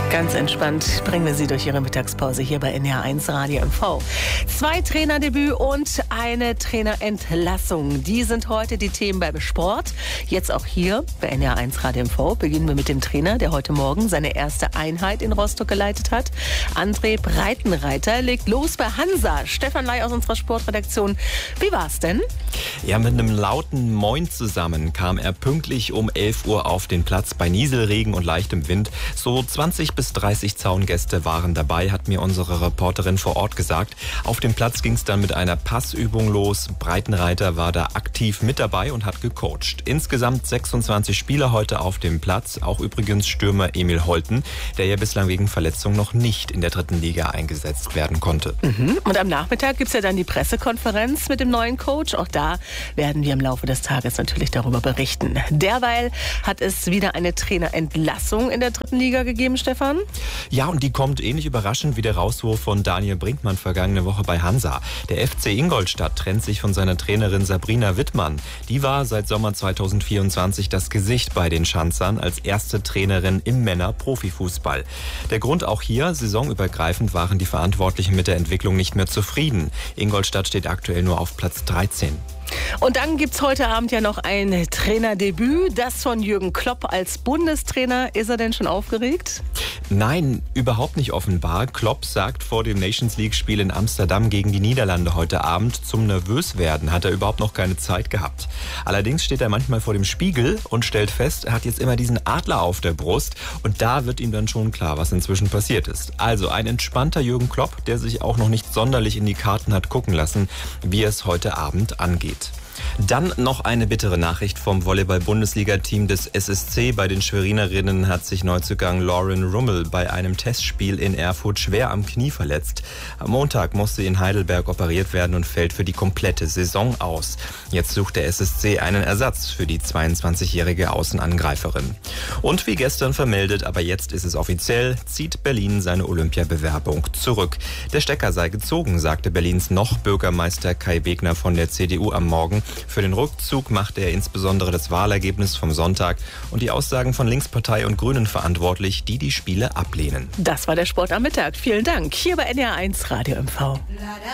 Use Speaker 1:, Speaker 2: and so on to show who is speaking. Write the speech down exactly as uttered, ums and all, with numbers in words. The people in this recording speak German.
Speaker 1: Ganz entspannt bringen wir Sie durch Ihre Mittagspause hier bei N D R eins Radio M V. Zwei Trainerdebüt und eine Trainerentlassung. Die sind heute die Themen beim Sport. Jetzt auch hier bei N D R eins Radio M V beginnen wir mit dem Trainer, der heute Morgen seine erste Einheit in Rostock geleitet hat. André Breitenreiter legt los bei Hansa. Stefan Ley aus unserer Sportredaktion. Wie war's denn?
Speaker 2: Ja, mit einem lauten Moin zusammen kam er pünktlich um elf Uhr auf den Platz bei Nieselregen und leichtem Wind. So zwanzig bis dreißig Zaungäste waren dabei, hat mir unsere Reporterin vor Ort gesagt. Auf dem Platz ging es dann mit einer Passübung los. Breitenreiter war da aktiv mit dabei und hat gecoacht. Insgesamt sechsundzwanzig Spieler heute auf dem Platz. Auch übrigens Stürmer Emil Holten, der ja bislang wegen Verletzung noch nicht in der dritten Liga eingesetzt werden konnte.
Speaker 1: Mhm. Und am Nachmittag gibt es ja dann die Pressekonferenz mit dem neuen Coach. Auch da werden wir im Laufe des Tages natürlich darüber berichten. Derweil hat es wieder eine Trainerentlassung in der dritten Liga gegeben, Stefan.
Speaker 2: Ja, und die kommt ähnlich überraschend wie der Rauswurf von Daniel Brinkmann vergangene Woche bei Hansa. Der F C Ingolstadt trennt sich von seiner Trainerin Sabrina Wittmann. Die war seit Sommer zweitausendvierundzwanzig das Gesicht bei den Schanzern als erste Trainerin im Männer-Profifußball. Der Grund auch hier, saisonübergreifend waren die Verantwortlichen mit der Entwicklung nicht mehr zufrieden. Ingolstadt steht aktuell nur auf Platz dreizehn.
Speaker 1: Und dann gibt's heute Abend ja noch ein Trainerdebüt, das von Jürgen Klopp als Bundestrainer. Ist er denn schon aufgeregt?
Speaker 2: Nein, überhaupt nicht offenbar. Klopp sagt vor dem Nations-League-Spiel in Amsterdam gegen die Niederlande heute Abend, zum Nervöswerden hat er überhaupt noch keine Zeit gehabt. Allerdings steht er manchmal vor dem Spiegel und stellt fest, er hat jetzt immer diesen Adler auf der Brust und da wird ihm dann schon klar, was inzwischen passiert ist. Also ein entspannter Jürgen Klopp, der sich auch noch nicht sonderlich in die Karten hat gucken lassen, wie es heute Abend angeht. Dann noch eine bittere Nachricht vom Volleyball-Bundesliga-Team des S S C. Bei den Schwerinerinnen hat sich Neuzugang Lauren Rummel bei einem Testspiel in Erfurt schwer am Knie verletzt. Am Montag musste sie in Heidelberg operiert werden und fällt für die komplette Saison aus. Jetzt sucht der S S C einen Ersatz für die zweiundzwanzigjährige Außenangreiferin. Und wie gestern vermeldet, aber jetzt ist es offiziell, zieht Berlin seine Olympiabewerbung zurück. Der Stecker sei gezogen, sagte Berlins noch Bürgermeister Kai Wegner von der C D U am Morgen. Für den Rückzug machte er insbesondere das Wahlergebnis vom Sonntag und die Aussagen von Linkspartei und Grünen verantwortlich, die die Spiele ablehnen.
Speaker 1: Das war der Sport am Mittag. Vielen Dank. Hier bei N D R eins Radio M V.